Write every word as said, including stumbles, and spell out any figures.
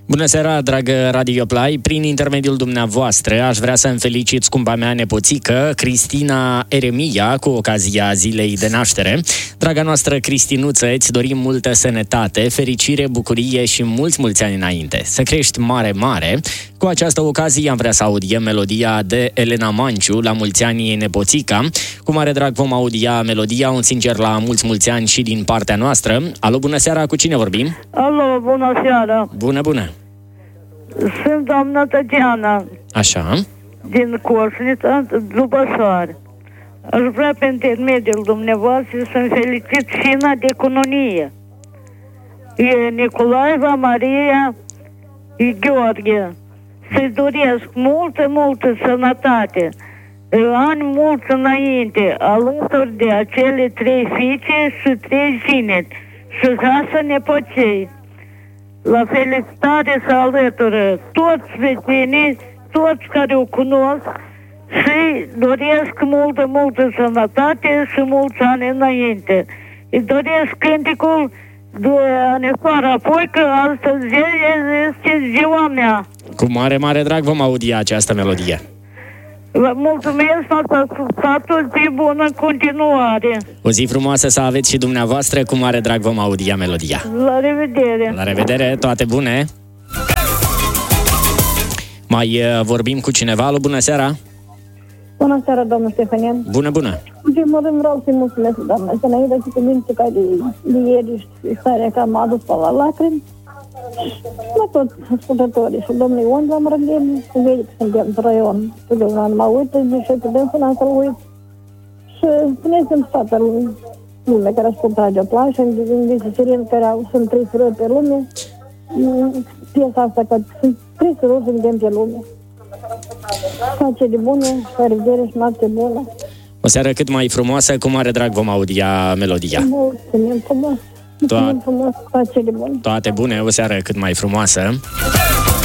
Bună seara, dragă Radio Play! Prin intermediul dumneavoastră aș vrea să-mi felicit scumpa mea nepoțică, Cristina Eremia, cu ocazia zilei de naștere. Draga noastră Cristinuță, îți dorim multă sănătate, fericire, bucurie și mulți, mulți ani înainte. Să crești mare, mare. Cu această ocazie am vrea să audiem melodia de Elena Manciu, La mulți ani nepoțica. Cu mare drag vom audia melodia, un sincer la mulți, mulți ani și din partea noastră. Alo, bună seara, cu cine vorbim? Alo, bună seara! Bună, bună! Sunt doamna Tatiana. Așa. Din Coșnița, după soare. Aș vrea pe intermediul dumneavoastră să-mi felicit fina de cununie. E Nicolaeva, Maria, e Gheorghe. Să-i doresc multă, multă sănătate, ani mulți înainte, alături de acele trei fiice și trei zinete și șase nepoței. La felicitare se alătură toți vecinii, toți care o cunosc și doresc multă, multă sănătate și mulți ani înainte. Îi doresc cânticul de anifoară, apoi că astăzi este ziua mea. Cu mare, mare drag vom audia această melodie. Vă mulțumesc pentru faptul de bună continuare. O zi frumoasă să aveți și dumneavoastră, cu mare drag vom audia melodia. La revedere! La revedere, toate bune! Mai uh, vorbim cu cineva. Alo, bună seara! Bună seara, domnul Ștefanian! Bună, bună! În primul rând vreau să-i mulțumesc, doamna Zenaida, și cuvinte care de ieri și starea că m-a adus pe la lacrimi. La toți ascultătorii și domnul Ion la Mărăgheni, și vede că suntem pe raion, totdeauna nu mă uită, și pe dânsul am să-l uit. Și spuneți-mi toată lumea care ascultă Radio Play și în vizițirini care au, sunt trei surori pe lume, piesa asta că sunt trei surori suntem pe lume. Face de bună, la revedere și noapte bună. O seară cât mai frumoasă, cu mare drag vom audia melodia. Mulțumim frumos! Mulțumim frumos, face de bună! Toate bune, o seară cât mai frumoasă.